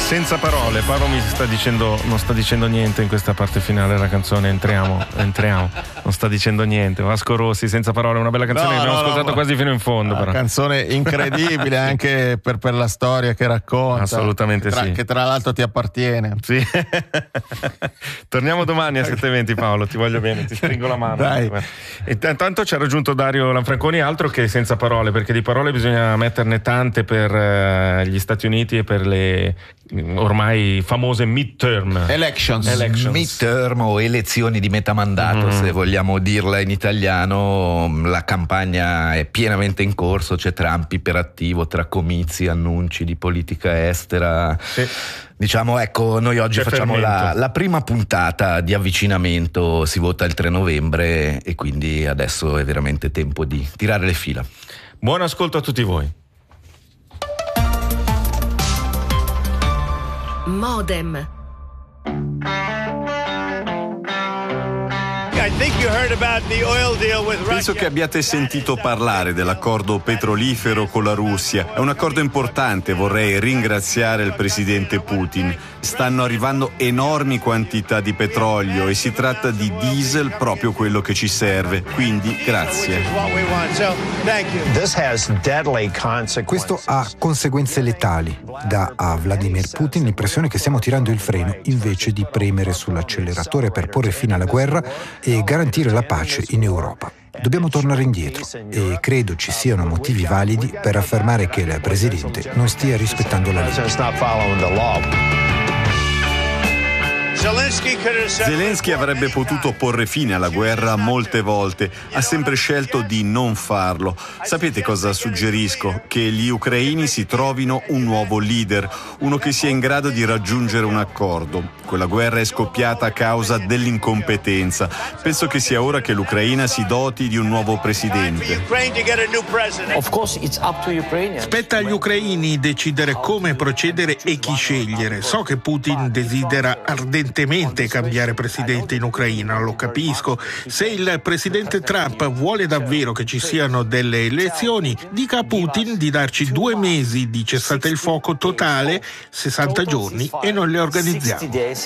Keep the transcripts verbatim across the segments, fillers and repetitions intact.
Senza parole, Paolo mi sta dicendo, non sta dicendo niente in questa parte finale della canzone, entriamo, entriamo, non sta dicendo niente. Vasco Rossi, Senza parole, una bella canzone, no, che abbiamo no, ascoltato no, quasi fino in fondo. Una però. canzone incredibile anche per, per la storia che racconta. Assolutamente che tra, sì. Che tra l'altro ti appartiene. Sì. Torniamo domani a sette e venti, Paolo, ti voglio bene, ti stringo la mano. Dai. E intanto ci ha raggiunto Dario Lanfranconi, altro che senza parole, perché di parole bisogna metterne tante per eh, gli Stati Uniti e per le ormai famose midterm Elections. Elections. Midterm o elezioni di metà mandato, Mm. se vogliamo dirla in italiano. La campagna è pienamente in corso, c'è Trump iperattivo tra comizi, annunci di politica estera. Sì. Diciamo, ecco, noi oggi C'è facciamo la, fermento. la prima puntata di avvicinamento, si vota il tre novembre e quindi adesso è veramente tempo di tirare le fila. Buon ascolto a tutti voi. Modem. Penso che abbiate sentito parlare dell'accordo petrolifero con la Russia. È un accordo importante, vorrei ringraziare il presidente Putin. Stanno arrivando enormi quantità di petrolio e si tratta di diesel, proprio quello che ci serve. Quindi grazie. Questo ha conseguenze letali. Dà a Vladimir Putin l'impressione che stiamo tirando il freno invece di premere sull'acceleratore per porre fine alla guerra e garantire la pace in Europa. Dobbiamo tornare indietro e credo ci siano motivi validi per affermare che il presidente non stia rispettando la legge. Zelensky avrebbe potuto porre fine alla guerra molte volte, ha sempre scelto di non farlo. Sapete cosa suggerisco? Che gli ucraini si trovino un nuovo leader, uno che sia in grado di raggiungere un accordo. Quella guerra è scoppiata a causa dell'incompetenza. Penso che sia ora che l'Ucraina si doti di un nuovo presidente. Spetta agli ucraini decidere come procedere e chi scegliere. So che Putin desidera ardentemente cambiare presidente in Ucraina, lo capisco. Se il presidente Trump vuole davvero che ci siano delle elezioni, dica a Putin di darci due mesi di cessate il fuoco totale, sessanta giorni, e noi le organizziamo.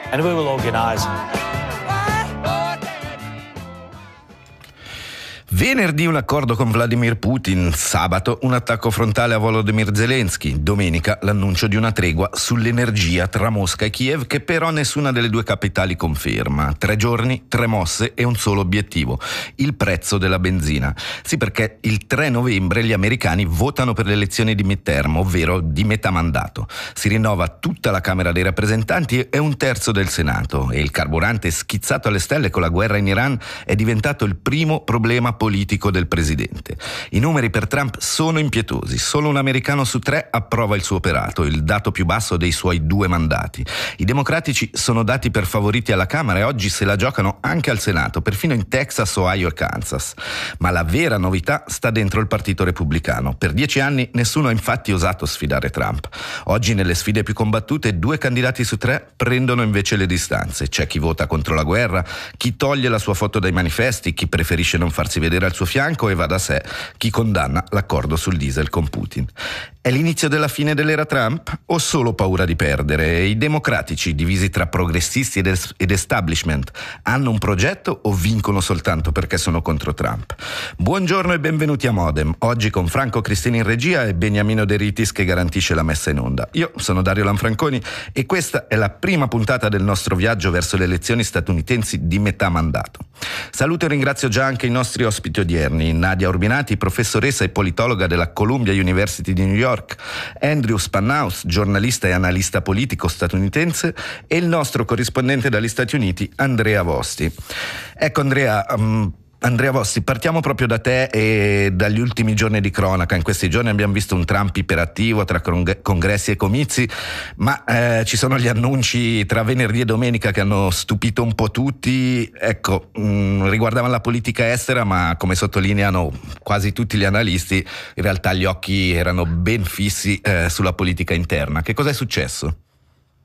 Venerdì un accordo con Vladimir Putin, sabato un attacco frontale a Volodymyr Zelensky, domenica l'annuncio di una tregua sull'energia tra Mosca e Kiev che però nessuna delle due capitali conferma. Tre giorni, tre mosse e un solo obiettivo, il prezzo della benzina. Sì, perché il tre novembre gli americani votano per le elezioni di midterm, ovvero di metà mandato. Si rinnova tutta la Camera dei rappresentanti e un terzo del Senato e il carburante schizzato alle stelle con la guerra in Iran è diventato il primo problema politico del presidente. I numeri per Trump sono impietosi, solo un americano su tre approva il suo operato, il dato più basso dei suoi due mandati. I democratici sono dati per favoriti alla Camera e oggi se la giocano anche al Senato, perfino in Texas, Ohio e Kansas. Ma la vera novità sta dentro il partito repubblicano. Per dieci anni nessuno ha infatti osato sfidare Trump. Oggi nelle sfide più combattute due candidati su tre prendono invece le distanze. C'è chi vota contro la guerra, chi toglie la sua foto dai manifesti, chi preferisce non farsi vedere al suo fianco e va da sé chi condanna l'accordo sul diesel con Putin. È l'inizio della fine dell'era Trump o solo paura di perdere? I democratici, divisi tra progressisti ed, es- ed establishment, hanno un progetto o vincono soltanto perché sono contro Trump? Buongiorno e benvenuti a Modem, oggi con Franco Cristini in regia e Beniamino De Ritis che garantisce la messa in onda. Io sono Dario Lanfranconi e questa è la prima puntata del nostro viaggio verso le elezioni statunitensi di metà mandato. Saluto e ringrazio già anche i nostri ospiti odierni, Nadia Urbinati, professoressa e politologa della Columbia University di New York, Andrew Spanhaus, giornalista e analista politico statunitense, e il nostro corrispondente dagli Stati Uniti, Andrea Vosti. Ecco Andrea, um, Andrea Vosti, partiamo proprio da te e dagli ultimi giorni di cronaca. In questi giorni abbiamo visto un Trump iperattivo tra congr- congressi e comizi, ma eh, ci sono gli annunci tra venerdì e domenica che hanno stupito un po' tutti. Ecco, mh, riguardavano la politica estera, ma come sottolineano quasi tutti gli analisti, in realtà gli occhi erano ben fissi eh, sulla politica interna. Che cosa è successo?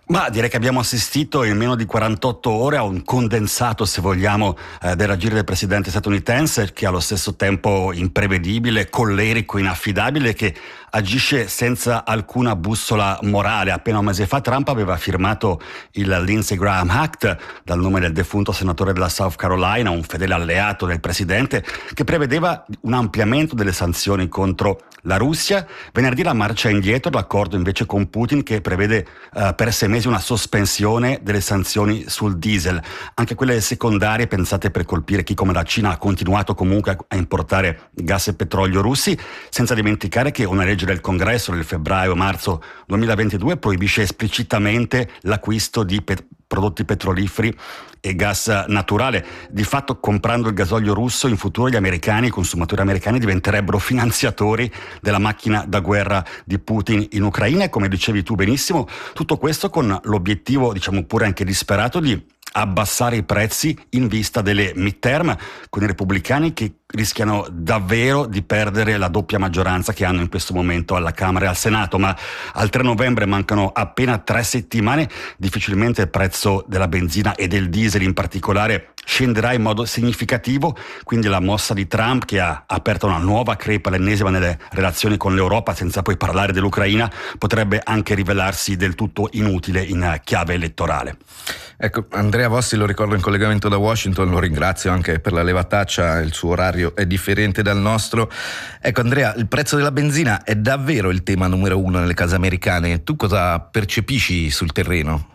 Ma direi che abbiamo assistito in meno di quarantotto ore a un condensato, se vogliamo, eh, dell'agire del presidente statunitense, che è allo stesso tempo imprevedibile, collerico, inaffidabile, che agisce senza alcuna bussola morale. Appena un mese fa Trump aveva firmato il Lindsey Graham Act, dal nome del defunto senatore della South Carolina, un fedele alleato del presidente, che prevedeva un ampliamento delle sanzioni contro la Russia. Venerdì la marcia indietro, l'accordo invece con Putin che prevede eh, per sei mesi una sospensione delle sanzioni sul diesel, anche quelle secondarie pensate per colpire chi come la Cina ha continuato comunque a importare gas e petrolio russi, senza dimenticare che una legge del Congresso nel febbraio-marzo duemilaventidue proibisce esplicitamente l'acquisto di pet- prodotti petroliferi e gas naturale. Di fatto, comprando il gasolio russo, in futuro gli americani, i consumatori americani, diventerebbero finanziatori della macchina da guerra di Putin in Ucraina. E come dicevi tu benissimo, tutto questo con l'obiettivo, diciamo pure anche disperato, di abbassare i prezzi in vista delle midterm, con i repubblicani che rischiano davvero di perdere la doppia maggioranza che hanno in questo momento alla Camera e al Senato. Ma al tre novembre mancano appena tre settimane, difficilmente il prezzo della benzina e del diesel in particolare scenderà in modo significativo, quindi la mossa di Trump, che ha aperto una nuova crepa, l'ennesima nelle relazioni con l'Europa, senza poi parlare dell'Ucraina, potrebbe anche rivelarsi del tutto inutile in chiave elettorale. Ecco, Andrea Vossi lo ricordo in collegamento da Washington, lo ringrazio anche per la levataccia, il suo orario è differente dal nostro. Ecco Andrea, il prezzo della benzina è davvero il tema numero uno nelle case americane, tu cosa percepisci sul terreno?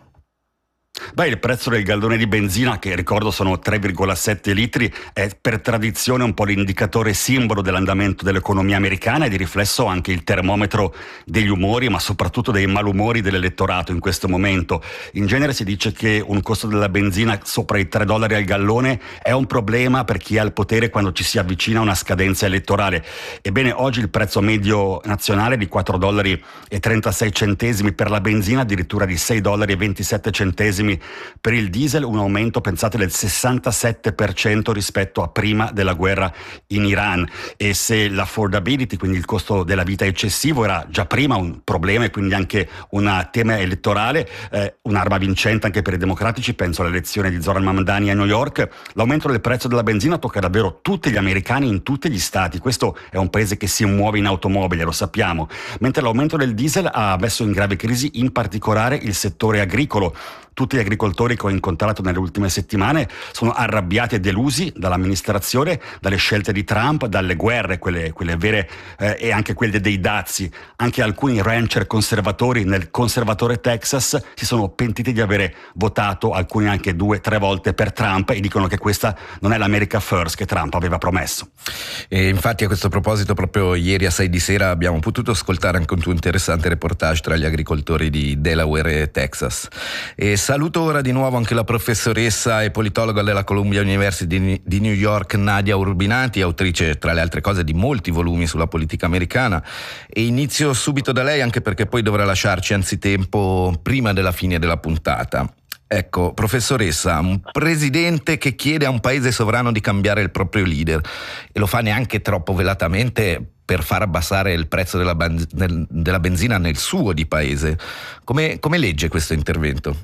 Beh, il prezzo del gallone di benzina, che ricordo sono tre virgola sette litri, è per tradizione un po' l'indicatore simbolo dell'andamento dell'economia americana e di riflesso anche il termometro degli umori, ma soprattutto dei malumori dell'elettorato in questo momento. In genere si dice che un costo della benzina sopra i tre dollari al gallone è un problema per chi ha il potere quando ci si avvicina a una scadenza elettorale. Ebbene, oggi il prezzo medio nazionale è di quattro dollari e trentasei centesimi per la benzina, addirittura di sei dollari e ventisette centesimi per il diesel, un aumento pensate del sessantasette per cento rispetto a prima della guerra in Iran. E se l'affordability, quindi il costo della vita eccessivo, era già prima un problema e quindi anche un tema elettorale, eh, un'arma vincente anche per i democratici, penso all'elezione di Zoran Mamdani a New York, l'aumento del prezzo della benzina tocca davvero tutti gli americani in tutti gli stati. Questo è un paese che si muove in automobile, lo sappiamo, mentre l'aumento del diesel ha messo in grave crisi in particolare il settore agricolo. Tutti gli agricoltori che ho incontrato nelle ultime settimane sono arrabbiati e delusi dall'amministrazione, dalle scelte di Trump, dalle guerre, quelle, quelle vere eh, e anche quelle dei dazi. Anche alcuni rancher conservatori nel conservatore Texas si sono pentiti di avere votato, alcuni anche due, tre volte per Trump, e dicono che questa non è l'America First che Trump aveva promesso. E infatti a questo proposito proprio ieri a sei di sera abbiamo potuto ascoltare anche un tuo interessante reportage tra gli agricoltori di Delaware e Texas. E saluto ora di nuovo anche la professoressa e politologa della Columbia University di New York, Nadia Urbinati, autrice tra le altre cose di molti volumi sulla politica americana, e inizio subito da lei anche perché poi dovrà lasciarci anzitempo prima della fine della puntata. Ecco, professoressa, un presidente che chiede a un paese sovrano di cambiare il proprio leader e lo fa neanche troppo velatamente per far abbassare il prezzo della, ben- della benzina nel suo di paese. Come, come legge questo intervento?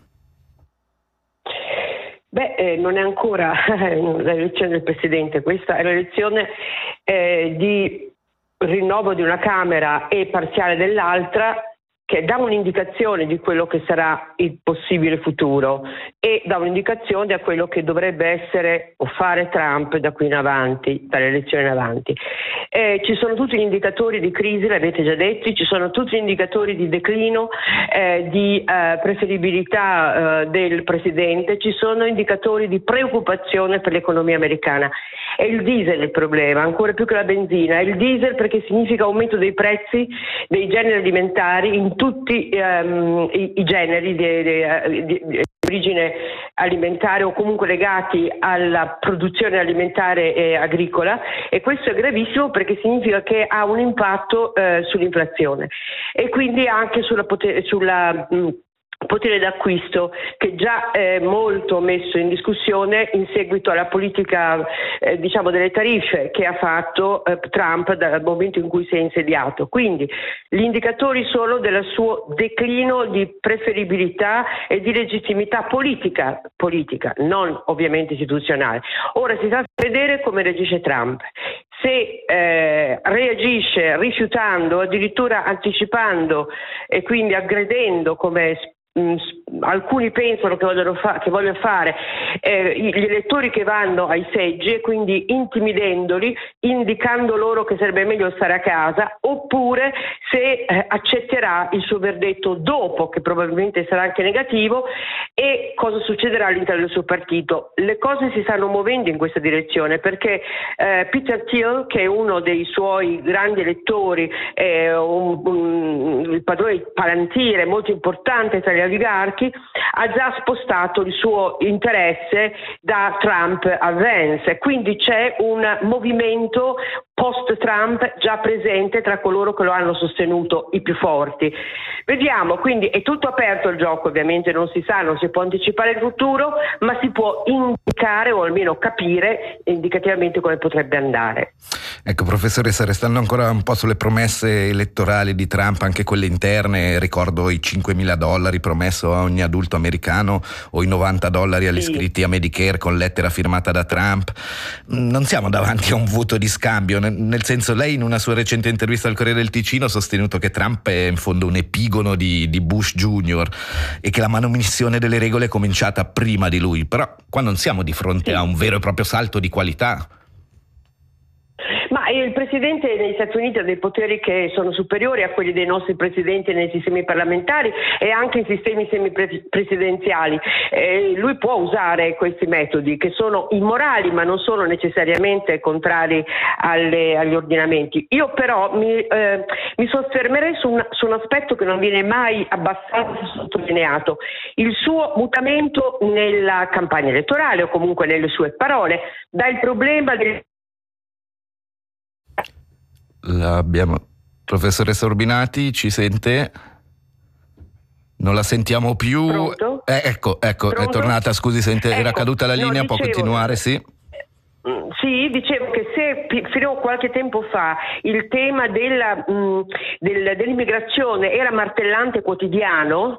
Beh, eh, non è ancora l'elezione del Presidente, questa è l'elezione eh, di rinnovo di una Camera e parziale dell'altra, che dà un'indicazione di quello che sarà il possibile futuro e dà un'indicazione a quello che dovrebbe essere o fare Trump da qui in avanti, dalle elezioni in avanti. Eh, ci sono tutti gli indicatori di crisi, l'avete già detto, ci sono tutti gli indicatori di declino, eh, di eh, preferibilità eh, del Presidente, ci sono indicatori di preoccupazione per l'economia americana. È il diesel il problema, ancora più che la benzina. È il diesel perché significa aumento dei prezzi dei generi alimentari in tutti um, i, i generi di, di, di, di origine alimentare o comunque legati alla produzione alimentare e agricola, e questo è gravissimo perché significa che ha un impatto eh, sull'inflazione e quindi anche sulla, poter- sulla mh, potere d'acquisto che già è molto messo in discussione in seguito alla politica eh, diciamo delle tariffe che ha fatto eh, Trump dal momento in cui si è insediato. Quindi gli indicatori sono del suo declino di preferibilità e di legittimità politica, politica, non ovviamente istituzionale. Ora si sta a vedere come reagisce Trump. Se eh, reagisce rifiutando, addirittura anticipando e quindi aggredendo come mh, alcuni pensano che vogliono, fa- che vogliono fare eh, gli elettori che vanno ai seggi e quindi intimidendoli, indicando loro che sarebbe meglio stare a casa, oppure se eh, accetterà il suo verdetto dopo, che probabilmente sarà anche negativo, e cosa succederà all'interno del suo partito. Le cose si stanno muovendo in questa direzione perché eh, Peter Thiel, che è uno dei suoi grandi elettori, eh, un, un, il padrone di Palantir molto importante tra gli oligarchi, ha già spostato il suo interesse da Trump a Vance, quindi c'è un movimento post-Trump già presente tra coloro che lo hanno sostenuto, i più forti. Vediamo, quindi è tutto aperto il gioco, ovviamente non si sa, non si può anticipare il futuro, ma si può indicare o almeno capire indicativamente come potrebbe andare. Ecco, professoressa, restando ancora un po' sulle promesse elettorali di Trump, anche quelle interne, ricordo i cinquemila dollari promesso a ogni adulto americano o i novanta dollari agli sì. iscritti a Medicare con lettera firmata da Trump. Non siamo davanti a un voto di scambio, nel senso, lei in una sua recente intervista al Corriere del Ticino ha sostenuto che Trump è in fondo un epigono di, di Bush Junior e che la manomissione delle regole è cominciata prima di lui, però qua non siamo di fronte sì. a un vero e proprio salto di qualità. Ma il presidente negli Stati Uniti ha dei poteri che sono superiori a quelli dei nostri presidenti nei sistemi parlamentari e anche in sistemi semipresidenziali. Eh, lui può usare questi metodi che sono immorali ma non sono necessariamente contrari alle, agli ordinamenti. Io però mi, eh, mi soffermerei su un, su un aspetto che non viene mai abbastanza sottolineato: il suo mutamento nella campagna elettorale o comunque nelle sue parole dal problema del L'abbiamo. Professoressa Urbinati, ci sente? Non la sentiamo più. Pronto? Eh, ecco, ecco, Pronto? è tornata, scusi, sente, ecco, era caduta la linea, no, può dicevo, continuare, sì? Sì, dicevo che se fino a qualche tempo fa il tema della, mh, del, dell'immigrazione era martellante quotidiano,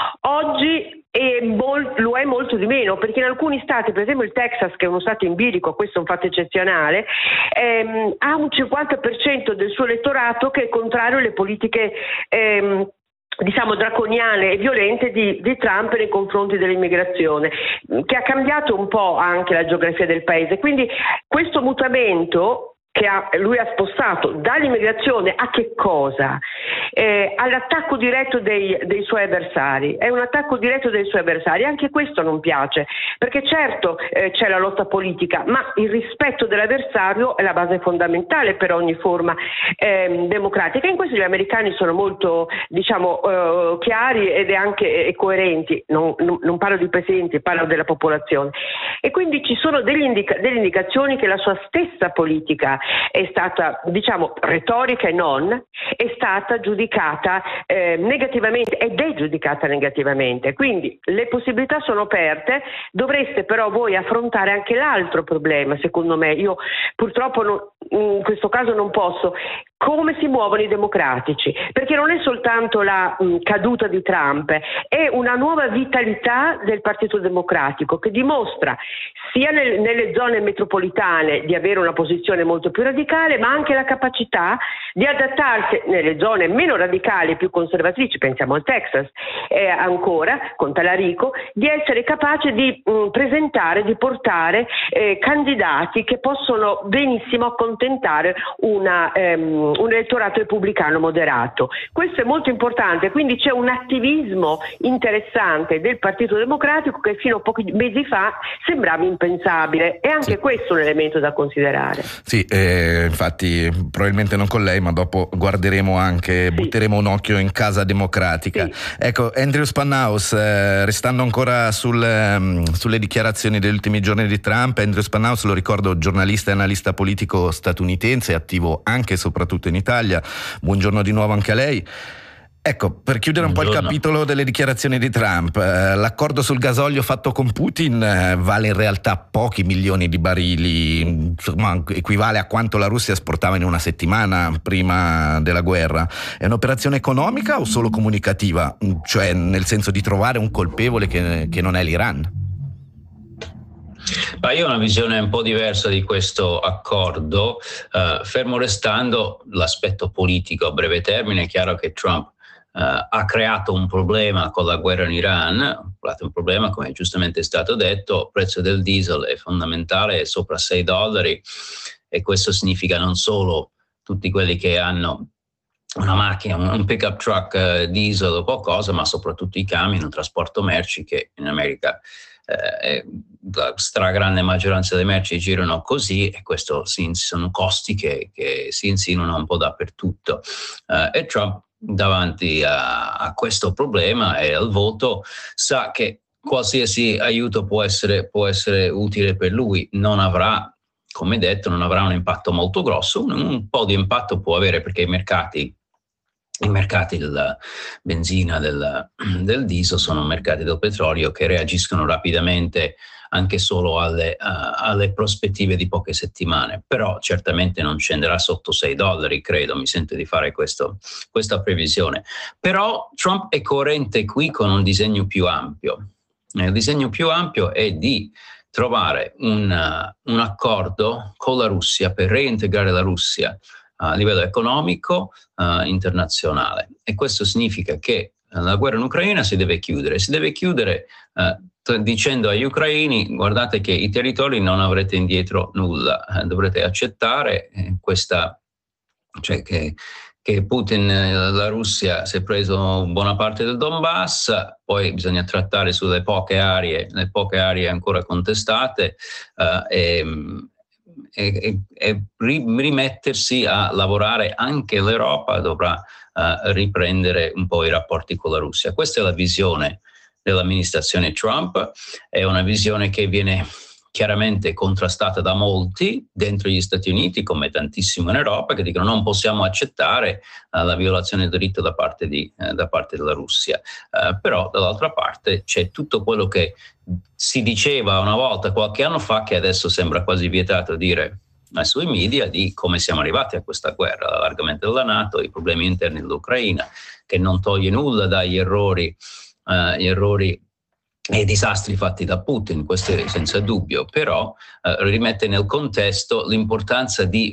oggi è mol, lo è molto di meno, perché in alcuni stati, per esempio il Texas, che è uno stato in bilico, questo è un fatto eccezionale, ehm, ha un cinquanta per cento del suo elettorato che è contrario alle politiche ehm, diciamo draconiane e violente di, di Trump nei confronti dell'immigrazione, che ha cambiato un po' anche la geografia del paese. Quindi questo mutamento che ha, lui ha spostato dall'immigrazione a che cosa? Eh, all'attacco diretto dei, dei suoi avversari. È un attacco diretto dei suoi avversari. Anche questo non piace, perché certo eh, c'è la lotta politica, ma il rispetto dell'avversario è la base fondamentale per ogni forma eh, democratica. In questo gli americani sono molto, diciamo, eh, chiari ed anche eh, coerenti. Non, non, non parlo di presidenti, parlo della popolazione. E quindi ci sono degli indica- delle indicazioni che la sua stessa politica è stata, diciamo, retorica e non, è stata giudicata eh, negativamente ed è giudicata negativamente. Quindi le possibilità sono aperte, dovreste però voi affrontare anche l'altro problema, secondo me. Io purtroppo non, in questo caso non posso. Come si muovono i democratici? Perché non è soltanto la mh, caduta di Trump, è una nuova vitalità del Partito Democratico che dimostra sia nel, nelle zone metropolitane di avere una posizione molto più radicale, ma anche la capacità di adattarsi nelle zone meno radicali, più conservatrici, pensiamo al Texas, eh, ancora con Talarico, di essere capace di mh, presentare, di portare eh, candidati che possono benissimo accontentare una ehm, un elettorato repubblicano moderato. Questo è molto importante, quindi c'è un attivismo interessante del Partito Democratico che fino a pochi mesi fa sembrava impensabile, e anche sì. questo è un elemento da considerare. Sì, eh, infatti probabilmente non con lei, ma dopo guarderemo anche, sì. butteremo un occhio in Casa Democratica. Sì. Ecco, Andrew Spanhaus, eh, restando ancora sul, um, sulle dichiarazioni degli ultimi giorni di Trump, Andrew Spanhaus, lo ricordo, giornalista e analista politico statunitense, attivo anche e soprattutto in Italia. Buongiorno di nuovo anche a lei. Ecco, per chiudere un po' il capitolo delle dichiarazioni di Trump, eh, l'accordo sul gasolio fatto con Putin eh, vale in realtà pochi milioni di barili, insomma, equivale a quanto la Russia esportava in una settimana prima della guerra. È un'operazione economica o solo comunicativa? Cioè nel senso di trovare un colpevole che, che non è l'Iran? Ma io ho una visione un po' diversa di questo accordo, eh, fermo restando l'aspetto politico a breve termine. È chiaro che Trump Uh, ha creato un problema con la guerra in Iran, ha creato un problema, come giustamente è stato detto. Il prezzo del diesel è fondamentale, è sopra sei dollari, e questo significa non solo tutti quelli che hanno una macchina, un pick-up truck uh, diesel o qualcosa, ma soprattutto i camion, il trasporto merci, che in America eh, la stragrande maggioranza delle merci girano così, e questo si, sono costi che, che si insinuano un po' dappertutto. Uh, e Trump, davanti a, a questo problema e al voto, sa che qualsiasi aiuto può essere, può essere utile per lui. Non avrà, come detto, non avrà un impatto molto grosso, un, un po' di impatto può avere, perché i mercati I mercati della benzina, del, del diesel sono mercati del petrolio che reagiscono rapidamente anche solo alle, uh, alle prospettive di poche settimane, però certamente non scenderà sotto sei dollari, credo, mi sento di fare questo, questa previsione. Però Trump è coerente qui con un disegno più ampio. Il disegno più ampio è di trovare un, uh, un accordo con la Russia per reintegrare la Russia a livello economico uh, internazionale, e questo significa che la guerra in Ucraina si deve chiudere, si deve chiudere uh, t- dicendo agli ucraini: guardate che i territori non avrete indietro nulla, eh, dovrete accettare eh, questa, cioè che, che Putin, eh, la Russia si è preso buona parte del Donbass, poi bisogna trattare sulle poche aree, le poche aree ancora contestate, uh, e E, e rimettersi a lavorare. Anche l'Europa dovrà uh, riprendere un po' i rapporti con la Russia. Questa è la visione dell'amministrazione Trump, è una visione che viene chiaramente contrastata da molti dentro gli Stati Uniti, come tantissimo in Europa, che dicono non possiamo accettare uh, la violazione del diritto da parte, di, uh, da parte della Russia. Uh, però dall'altra parte c'è tutto quello che si diceva una volta, qualche anno fa, che adesso sembra quasi vietato dire uh, sui media, di come siamo arrivati a questa guerra, l'allargamento della NATO, i problemi interni dell'Ucraina, che non toglie nulla dagli errori, uh, gli errori e i disastri fatti da Putin, questo è senza dubbio, però eh, rimette nel contesto l'importanza di